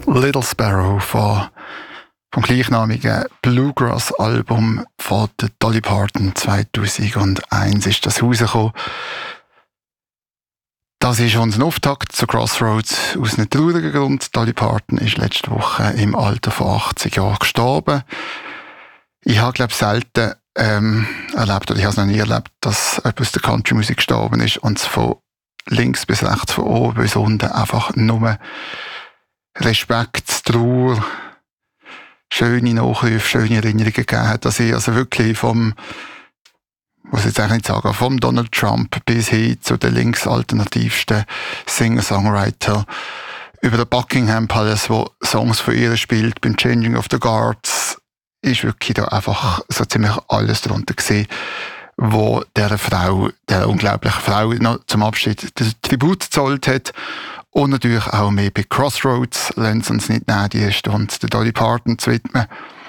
Little Sparrow vom gleichnamigen Bluegrass-Album von der Dolly Parton 2001 ist das rausgekommen. Das ist unser Auftakt zu Crossroads aus einem traurigen Grund. Dolly Parton ist letzte Woche im Alter von 80 Jahren gestorben. Ich habe, glaube ich, selten erlebt, oder ich habe es noch nie erlebt, dass jemand aus der Country-Musik gestorben ist und es von links bis rechts, von oben bis unten einfach nur Respekt, Trauer, schöne Nachrufe, schöne Erinnerungen gegeben hat, dass ich also wirklich vom Donald Trump bis hin zu den linksalternativsten Singer-Songwriter über den Buckingham Palace, wo Songs von ihr spielt, beim Changing of the Guards, ist wirklich da einfach so ziemlich alles darunter gewesen, wo der unglaublichen Frau noch zum Abschied den Tribut gezollt hat. Und natürlich auch mehr bei Crossroads, lassen Sie uns nicht nehmen, die Stunde der Dolly Parton zu widmen.